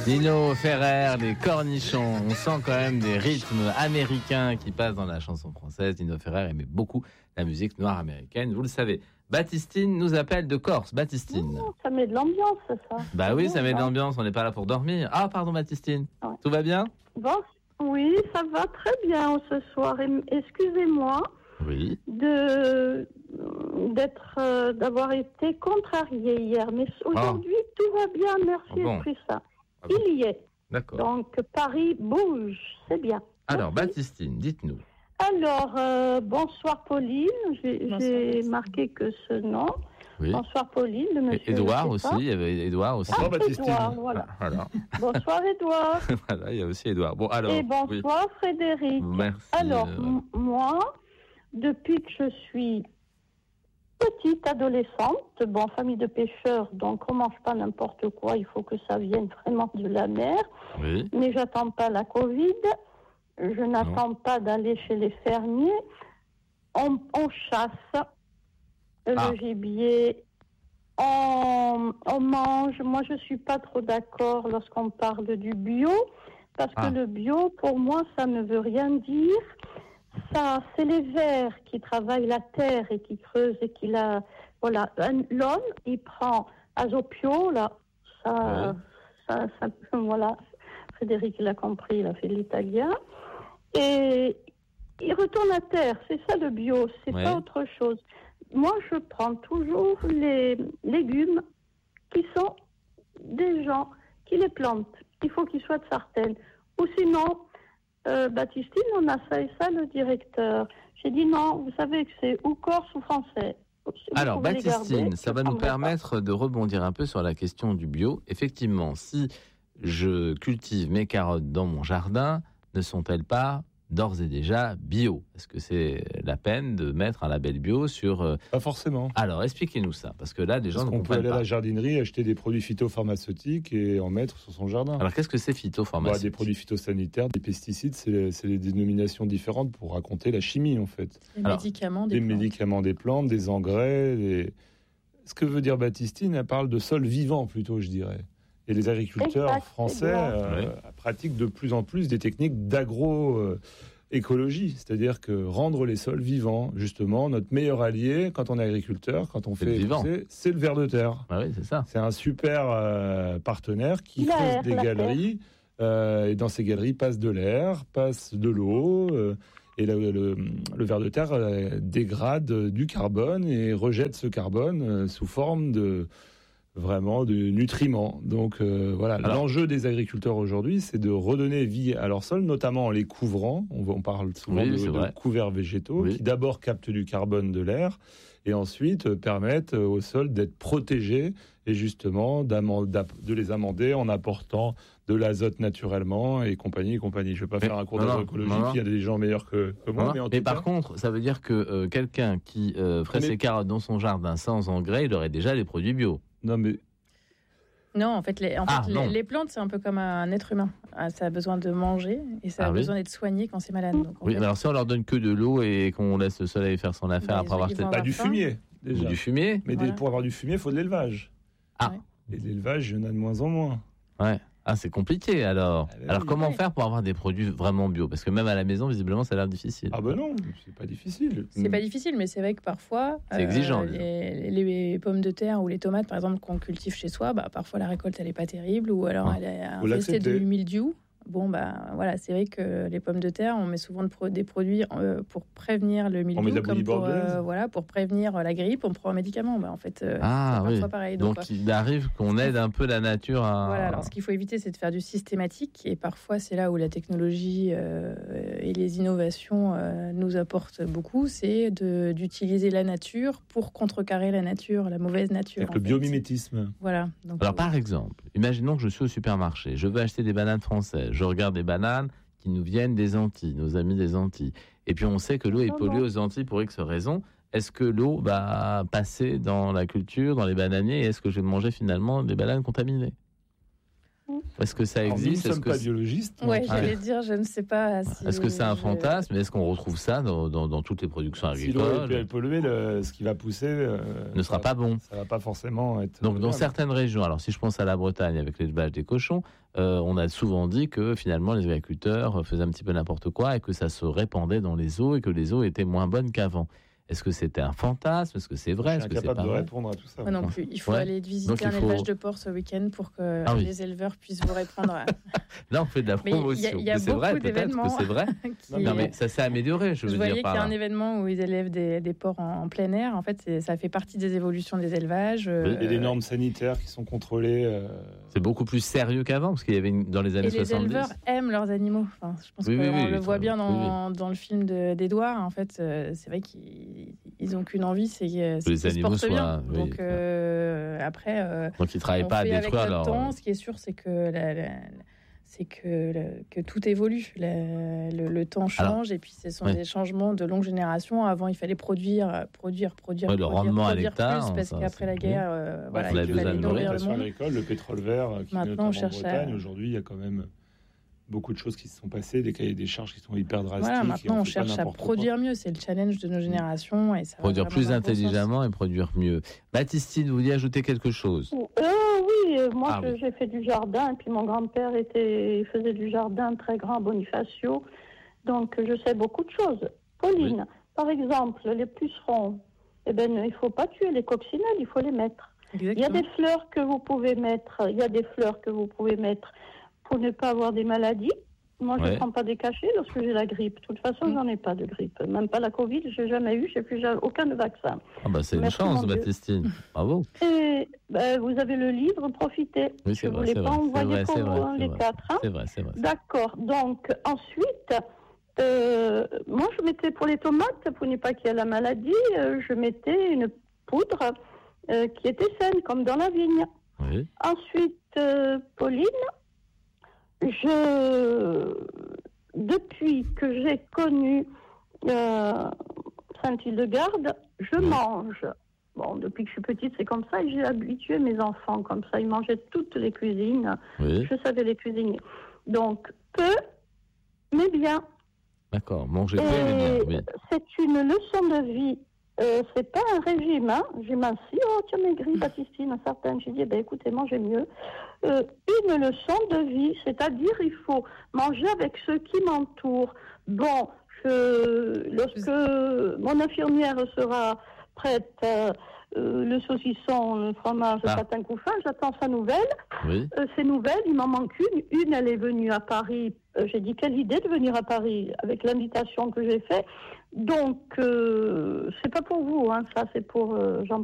Nino Ferrer, les cornichons. On sent quand même des rythmes américains qui passent dans la chanson française. Nino Ferrer aimait beaucoup la musique noire américaine, vous le savez. Baptistine nous appelle de Corse. Baptistine. Oh, ça met de l'ambiance, ça. Bah oui, ça met de l'ambiance, on n'est pas là pour dormir. Ah, pardon Baptistine, ouais. Tout va bien? Bon, oui, ça va très bien ce soir. Excusez-moi d'avoir été contrariée hier, mais aujourd'hui tout va bien, merci Christa. Il y est. D'accord. Donc Paris bouge, c'est bien. Alors Baptistine, dites-nous. Alors, bonsoir Pauline, j'ai marqué que ce nom. Oui. Bonsoir Pauline, le monsieur. Édouard aussi, il y avait Édouard aussi. Ah, Édouard, voilà. Bonsoir Édouard. Voilà, il y a aussi Édouard. Bon, alors. Et bonsoir Frédéric. Merci. Alors, moi, depuis que je suis petite adolescente, famille de pêcheurs, donc on mange pas n'importe quoi, il faut que ça vienne vraiment de la mer. Oui. Mais j'attends pas la Covid. Je n'attends pas d'aller chez les fermiers. On chasse le gibier. On mange. Moi, je suis pas trop d'accord lorsqu'on parle du bio, parce que le bio, pour moi, ça ne veut rien dire. Ça, c'est les vers qui travaillent la terre et qui creusent et qui la... Voilà. L'homme, il prend Azopio, là. Voilà. Frédéric l'a compris, il a fait de l'italien. Et il retourne à terre. C'est ça le bio, c'est pas autre chose. Moi, je prends toujours les légumes qui sont des gens qui les plantent. Il faut qu'ils soient de Sartène. Ou sinon, Baptistine, on a ça et ça, le directeur. J'ai dit non, vous savez que c'est ou corse ou français. Alors, Baptistine, ça va nous permettre de rebondir un peu sur la question du bio. Effectivement, si je cultive mes carottes dans mon jardin, ne sont-elles pas d'ores et déjà bio? Est-ce que c'est la peine de mettre un label bio sur... Pas forcément. Alors, expliquez-nous ça, parce que là, les gens ne comprennent pas. On peut aller à la jardinerie, acheter des produits phytopharmaceutiques et en mettre sur son jardin. Alors, qu'est-ce que c'est phytopharmaceutique? Des produits phytosanitaires, des pesticides, c'est des dénominations différentes pour raconter la chimie, en fait. Des médicaments des plantes, des engrais. Ce que veut dire Baptistine, elle parle de sol vivant, plutôt, je dirais. Et les agriculteurs français pratiquent de plus en plus des techniques d'agroécologie, c'est-à-dire que rendre les sols vivants, justement, notre meilleur allié quand on est agriculteur, quand on fait pousser, c'est le ver de terre. Ah oui, c'est ça. C'est un super partenaire qui creuse des galeries, et dans ces galeries passe de l'air, passe de l'eau, et le ver de terre dégrade du carbone et rejette ce carbone sous forme de nutriments. Donc l'enjeu des agriculteurs aujourd'hui, c'est de redonner vie à leur sol, notamment en les couvrant. On parle souvent de couverts végétaux qui d'abord captent du carbone de l'air et ensuite permettent au sol d'être protégé et justement de les amender en apportant de l'azote naturellement et compagnie. Je ne vais pas faire un cours d'agroécologie, il y a des gens meilleurs que moi. Mais par contre, ça veut dire que quelqu'un qui ferait ses carottes dans son jardin sans engrais, il aurait déjà les produits bio. Non, en fait, les plantes, c'est un peu comme un être humain. Ça a besoin de manger et ça a besoin d'être soigné quand c'est malade. Donc, alors si on leur donne que de l'eau et qu'on laisse le soleil faire son affaire après avoir acheté du fumier, déjà. Du fumier. Mais pour avoir du fumier, il faut de l'élevage. Et de l'élevage, il y en a de moins en moins. Ouais. Ah, c'est compliqué alors. Alors comment faire pour avoir des produits vraiment bio? Parce que même à la maison, visiblement, ça a l'air difficile. Ah ben non, c'est pas difficile. C'est pas difficile, mais c'est vrai que parfois, c'est exigeant. Les pommes de terre ou les tomates, par exemple, qu'on cultive chez soi, parfois la récolte elle est pas terrible ou alors elle est infestée de mildiou. Bon, c'est vrai que les pommes de terre, on met souvent des produits pour prévenir le mildiou, comme pour prévenir la grippe, on prend un médicament. En fait, c'est parfois pareil. Donc il arrive qu'on aide un peu la nature à... Voilà, alors ce qu'il faut éviter, c'est de faire du systématique. Et parfois, c'est là où la technologie et les innovations nous apportent beaucoup, c'est d'utiliser la nature pour contrecarrer la nature, la mauvaise nature. Avec le biomimétisme. Voilà. Donc, alors par exemple, imaginons que je suis au supermarché, je veux acheter des bananes françaises. Je regarde des bananes qui nous viennent des Antilles, nos amis des Antilles. Et puis on sait que l'eau est polluée aux Antilles pour X raisons. Est-ce que l'eau va passer dans la culture, dans les bananiers, et est-ce que je vais manger finalement des bananes contaminées? Est-ce que ça existe? Nous ne sommes pas biologistes. Oui, j'allais dire, je ne sais pas. Est-ce que c'est un fantasme? Est-ce qu'on retrouve ça dans toutes les productions agricoles? Si l'eau est polluée, ce qui va pousser ne sera pas bon. Ça ne va pas forcément être... Donc, dans certaines régions, alors si je pense à la Bretagne avec l'élevage des cochons, on a souvent dit que finalement les agriculteurs faisaient un petit peu n'importe quoi et que ça se répandait dans les eaux et que les eaux étaient moins bonnes qu'avant. Est-ce que c'était un fantasme? Est-ce que c'est vrai? Je suis incapable de répondre à tout ça. Moi non plus. Il faut aller visiter un élevage de porc ce week-end pour que les éleveurs puissent vous répondre. Là, on fait de la promotion. Il y a c'est vrai, peut-être que c'est vrai. Non, mais ça s'est amélioré, je veux dire. Vous voyez qu'il y a un événement où ils élèvent des porcs en plein air. En fait, ça fait partie des évolutions des élevages. Il y a des normes sanitaires qui sont contrôlées. C'est beaucoup plus sérieux qu'avant, parce qu'il y avait dans les années 70. Et les éleveurs aiment leurs animaux. Enfin, je pense qu'on le voit bien dans le film d'Edouard. En fait, c'est vrai qu'ils ont qu'une envie, c'est que les animaux soient bien. Donc après, donc ils travaillent pas à détruire leur temps. Ce qui est sûr, c'est que que tout évolue. Le temps change. Et puis ce sont des changements de longue génération. Avant, il fallait produire le rendement à l'hectare, parce qu'après la guerre, il fallait nourrir le monde. Agricole, le pétrole vert, qui maintenant on cherche en Bretagne. Aujourd'hui, il y a quand même beaucoup de choses qui se sont passées, des cahiers des charges qui sont hyper drastiques. Voilà, maintenant on cherche à produire mieux, c'est le challenge de nos générations. Et ça produire plus intelligemment et produire mieux. Baptistine, vous vouliez ajouter quelque chose? Oui, moi j'ai fait du jardin, et puis mon grand-père faisait du jardin très grand, Bonifacio, donc je sais beaucoup de choses. Pauline, par exemple, les pucerons, il ne faut pas tuer les coccinelles, il faut les mettre. Exactement. Il y a des fleurs que vous pouvez mettre, pour ne pas avoir des maladies. Moi, je ne prends pas des cachets lorsque j'ai la grippe. De toute façon, j'en ai pas de grippe. Même pas la Covid, je n'ai jamais eu, je n'ai plus aucun vaccin. C'est une chance, Baptistine. Bravo. Et vous avez le livre, profitez. Oui, c'est vrai, je ne voulais pas envoyer pour vous, les quatre. C'est vrai. D'accord. Donc, ensuite, moi, je mettais pour les tomates, pour ne pas qu'il y ait la maladie, je mettais une poudre qui était saine, comme dans la vigne. Oui. Ensuite, Pauline, depuis que j'ai connu Saint-Hildegarde, je mange. Bon, depuis que je suis petite, c'est comme ça, et j'ai habitué mes enfants comme ça. Ils mangeaient toutes les cuisines. Oui. Je savais les cuisiner. Donc, peu, mais bien. D'accord, manger peu, mais bien. Oui. C'est une leçon de vie. C'est pas un régime, hein. J'ai minci, tu as maigri, Baptistine, à certaines. J'ai dit, écoutez, mangez mieux. Une leçon de vie, c'est-à-dire il faut manger avec ceux qui m'entourent. Bon, lorsque mon infirmière sera prête, le saucisson, le fromage, le patin couffin, j'attends sa nouvelle. Oui. Ces nouvelles, il m'en manque une. Une, elle est venue à Paris. J'ai dit, quelle idée de venir à Paris avec l'invitation que j'ai faite. Donc, c'est pas pour vous, hein, ça, c'est pour Jean